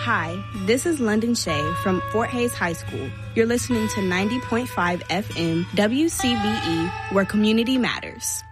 Hi, this is London Shea from Fort Hays High School. You're listening to 90.5 FM WCBE, where community matters.